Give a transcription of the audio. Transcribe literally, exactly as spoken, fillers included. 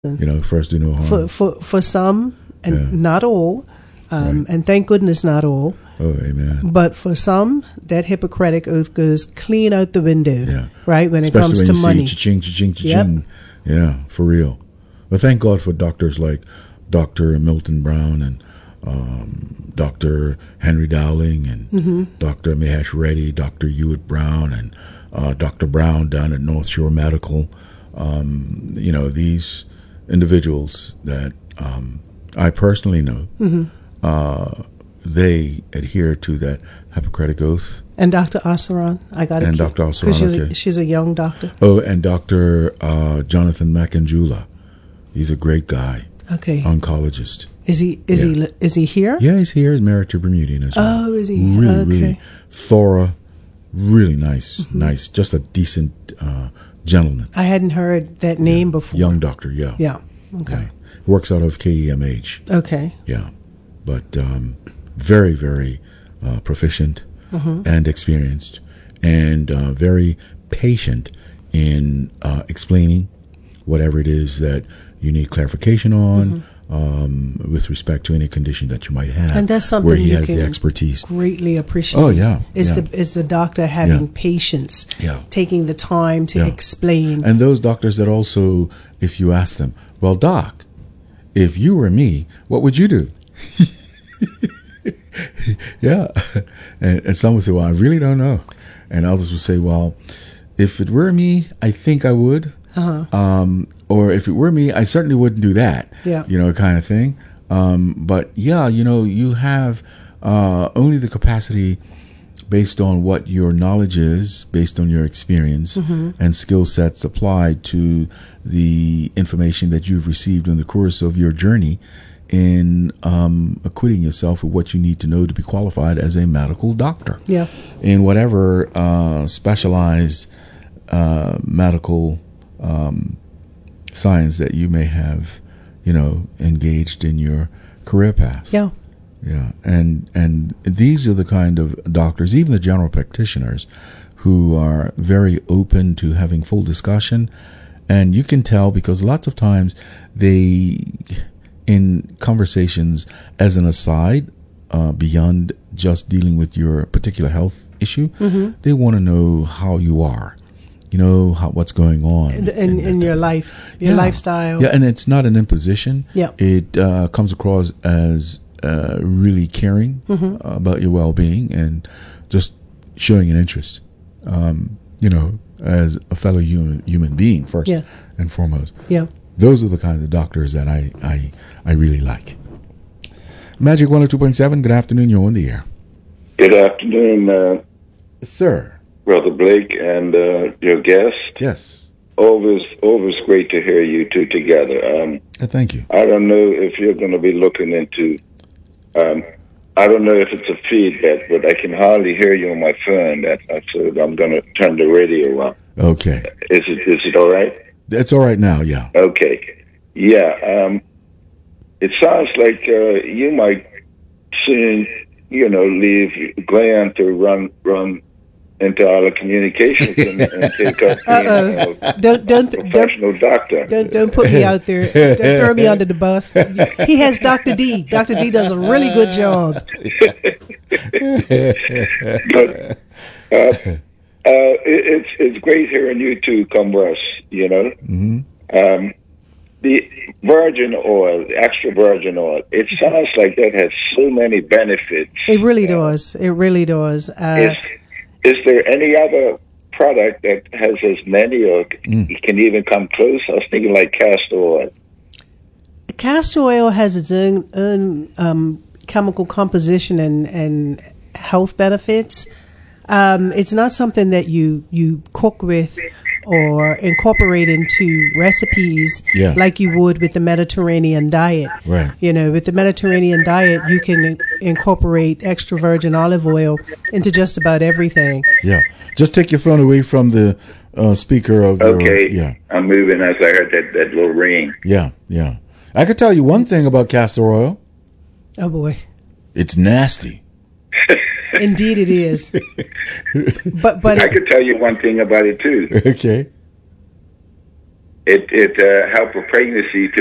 You know, first do no harm. For for, for some, and Yeah. not all, um, Right. and thank goodness not all, Oh, amen. but for some, that Hippocratic oath goes clean out the window, Yeah. right, when Especially it comes when to you money. see cha-ching, cha-ching, Yep. cha-ching. Yeah, for real. But thank God for doctors like Doctor Milton Brown and um, Doctor Henry Dowling and Mm-hmm. Doctor Mahesh Reddy, Doctor Hewitt Brown, and uh, Doctor Brown down at North Shore Medical. Um, you know, these individuals that um, I personally know, Mm-hmm. uh, they adhere to that Hippocratic Oath. And Doctor Asaran, I got And it. Doctor Asaran, Because she's, okay. a- she's a young doctor. Oh, and Doctor Uh, Jonathan Macanjula. He's a great guy, Okay. oncologist. Is he is Yeah. he is he here? Yeah, he's here. He's married to Bermudian as well. Oh, is he? Really, Okay. really thorough, really nice, Mm-hmm. nice, just a decent uh, gentleman. I hadn't heard that name before. Young doctor, yeah. Yeah. Okay. Yeah. Works out of K E M H, Okay. yeah. But um, very, very uh, proficient Mm-hmm. and experienced and uh, very patient in uh, explaining whatever it is that you need clarification on. Mm-hmm. Um, with respect to any condition that you might have, And that's something where he you has can the expertise. greatly appreciate. Oh, yeah, Is yeah. the is the doctor having Yeah. patience, Yeah. taking the time to Yeah. explain. And those doctors that also, if you ask them, well, doc, if you were me, what would you do? Yeah. And, and some would say, well, I really don't know. And others would say, well, if it were me, I think I would. Uh-huh. Um, or if it were me, I certainly wouldn't do that. Yeah. You know, kind of thing. Um, but yeah, you know, you have uh, only the capacity based on what your knowledge is, based on your experience Mm-hmm. and skill sets applied to the information that you've received in the course of your journey in um, acquitting yourself with what you need to know to be qualified as a medical doctor. Yeah. In whatever uh, specialized uh, medical um, science that you may have, you know, engaged in your career path. Yeah. Yeah, and and these are the kind of doctors, even the general practitioners, who are very open to having full discussion, and you can tell because lots of times they, in conversations as an aside, uh, beyond just dealing with your particular health issue, Mm-hmm. they want to know how you are, you know, how, what's going on In, in, that- in your life, your Yeah. lifestyle. Yeah, and it's not an imposition. Yeah. It uh, comes across as uh, really caring Mm-hmm. uh, about your well-being and just showing an interest, um, you know, as a fellow human human being first Yeah. and foremost. Yeah. Those are the kinds of doctors that I, I, I really like. Magic one oh two point seven, good afternoon, you're on the air. Good afternoon, uh, Sir. Brother Blake, and uh, your guest. Yes. Always, always great to hear you two together. Um, Uh, thank you. I don't know if you're going to be looking into. Um, I don't know if it's a feedback, but I can hardly hear you on my phone. That I said I'm going to turn the radio on. Okay. Is it is it all right? It's all right now, yeah. Okay. Yeah. Um, it sounds like uh, you might soon, you know, leave Glenn to run run into all the communications and, and take up being Uh-oh. a Don't don't don't professional doctor. don't don't put me out there. Don't throw me under the bus. He has Doctor D. Doctor D does a really good job. But uh, uh, it, it's it's great hearing you two converse. You know, Mm-hmm. um, the virgin oil, the extra virgin oil. It sounds like that has so many benefits. It really does. It really does. Uh, Is is there any other product that has as many or Mm. can even come close? I was thinking like castor oil. castor oil has its own, own um, chemical composition and, and health benefits. Um, it's not something that you, you cook with or incorporate into recipes Yeah. like you would with the Mediterranean diet. Right. You know, with the Mediterranean diet, you can in- incorporate extra virgin olive oil into just about everything. Yeah. Just take your phone away from the uh, speaker of your... Okay, Yeah. I'm moving as I heard that, that little ring. Yeah. Yeah. I could tell you one thing about castor oil. Oh boy. It's nasty. Indeed it is. But but I could tell you one thing about it too. Okay. it it uh, help a pregnancy to